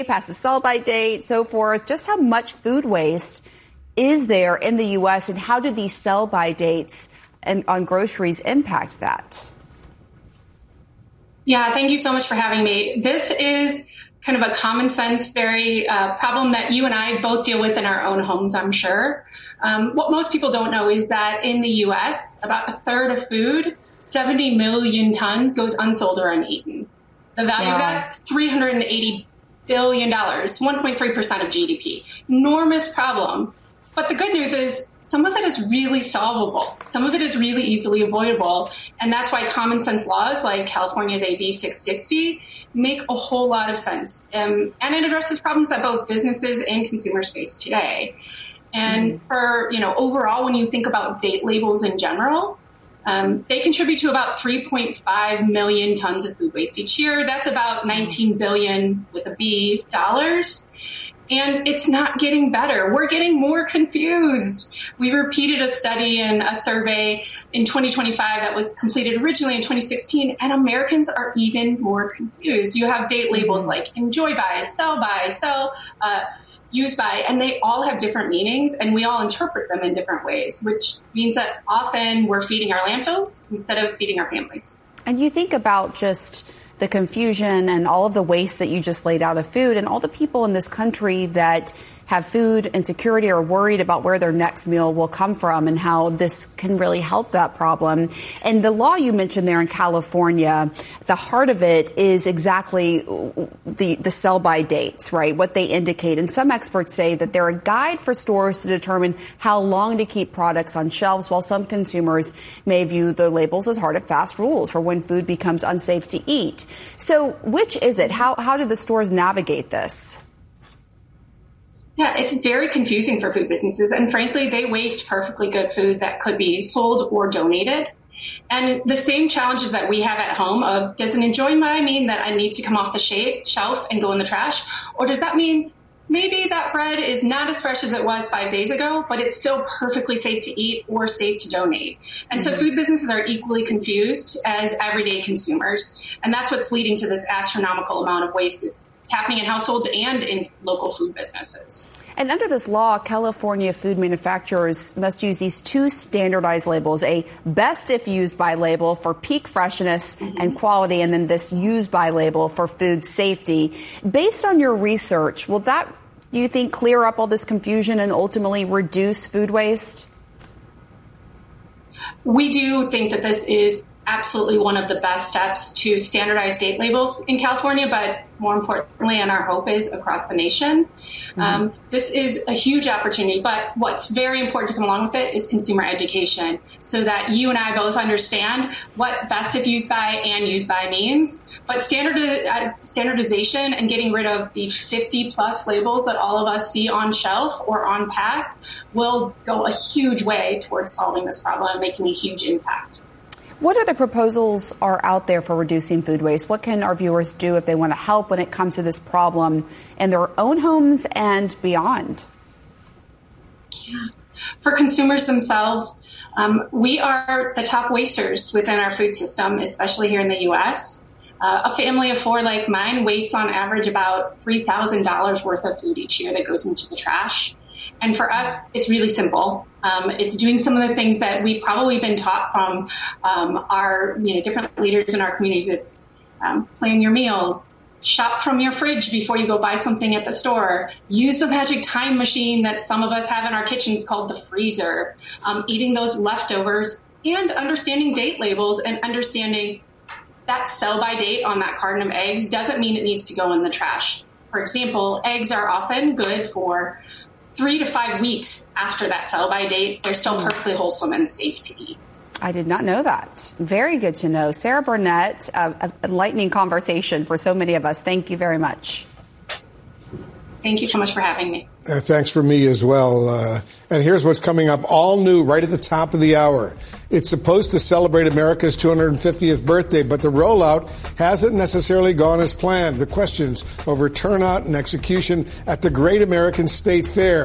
past the sell-by date, so forth. Just how much food waste is there in the U.S. and how do these sell-by dates and on groceries impact that? Yeah, thank you so much for having me. This is kind of a common sense, very problem that you and I both deal with in our own homes, I'm sure. What most people don't know is that in the U.S., about a third of food, 70 million tons, goes unsold or uneaten. The value of that, $380 billion, 1.3% of GDP. Enormous problem. But the good news is some of it is really solvable. Some of it is really easily avoidable. And that's why common sense laws like California's AB 660 make a whole lot of sense. And it addresses problems that both businesses and consumers face today. And for, overall, when you think about date labels in general, they contribute to about 3.5 million tons of food waste each year. That's about 19 billion with a B dollars. And it's not getting better. We're getting more confused. We repeated a study in a survey in 2025 that was completed originally in 2016, and Americans are even more confused. You have date labels like enjoy by, sell, use by, and they all have different meanings, and we all interpret them in different ways, which means that often we're feeding our landfills instead of feeding our families. And you think about just the confusion and all of the waste that you just laid out of food and all the people in this country that have food insecurity or worried about where their next meal will come from and how this can really help that problem. And the law you mentioned there in California, the heart of it is exactly the sell-by dates, right? What they indicate. And some experts say that they're a guide for stores to determine how long to keep products on shelves, while some consumers may view the labels as hard and fast rules for when food becomes unsafe to eat. So which is it? How do the stores navigate this? Yeah, it's very confusing for food businesses. And frankly, they waste perfectly good food that could be sold or donated. And the same challenges that we have at home of, does an enjoy by mean that I need to come off the shelf and go in the trash? Or does that mean maybe that bread is not as fresh as it was 5 days ago, but it's still perfectly safe to eat or safe to donate? And so food businesses are equally confused as everyday consumers. And that's what's leading to this astronomical amount of waste. It's happening in households and in local food businesses. And under this law, California food manufacturers must use these two standardized labels, a best if used by label for peak freshness and quality, and then this used by label for food safety. Based on your research, will that, you think, clear up all this confusion and ultimately reduce food waste? We do think that this is absolutely one of the best steps to standardize date labels in California, but more importantly, and our hope is across the nation. This is a huge opportunity, but what's very important to come along with it is consumer education, so that you and I both understand what best if used by and used by means. But standardization and getting rid of the 50 plus labels that all of us see on shelf or on pack will go a huge way towards solving this problem and making a huge impact. What other proposals are out there for reducing food waste? What can our viewers do if they want to help when it comes to this problem in their own homes and beyond? Yeah. For consumers themselves, we are the top wasters within our food system, especially here in the U.S. A family of four like mine wastes on average about $3,000 worth of food each year that goes into the trash. And for us, it's really simple. It's doing some of the things that we've probably been taught from our different leaders in our communities. It's plan your meals, shop from your fridge before you go buy something at the store, use the magic time machine that some of us have in our kitchens called the freezer, eating those leftovers, and understanding date labels and understanding that sell-by date on that carton of eggs doesn't mean it needs to go in the trash. For example, eggs are often good for 3 to 5 weeks after that sell-by date. They're still perfectly wholesome and safe to eat. I did not know that. Very good to know. Sarah Burnett, an enlightening conversation for so many of us. Thank you very much. Thank you so much for having me. Thanks for me as well. And here's what's coming up all new right at the top of the hour. It's supposed to celebrate America's 250th birthday, but the rollout hasn't necessarily gone as planned. The questions over turnout and execution at the Great American State Fair.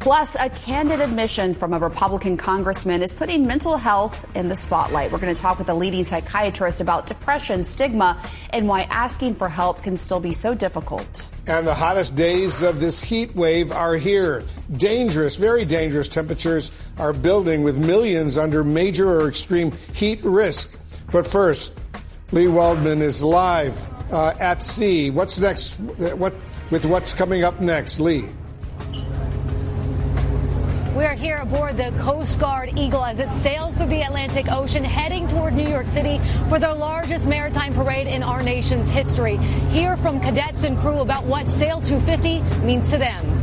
Plus, a candid admission from a Republican congressman is putting mental health in the spotlight. We're going to talk with a leading psychiatrist about depression, stigma, and why asking for help can still be so difficult. And the hottest days of this heat wave are here. Dangerous, very dangerous temperatures are building with millions under major or extreme heat risk. But first, Lee Waldman is live at sea. What's next? What's coming up next, Lee? We are here aboard the Coast Guard Eagle as it sails through the Atlantic Ocean, heading toward New York City for the largest maritime parade in our nation's history. Hear from cadets and crew about what Sail 250 means to them.